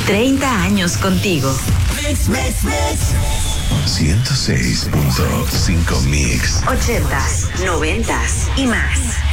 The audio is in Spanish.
30 años contigo. 106.5 Mix. 80s, 90s y más.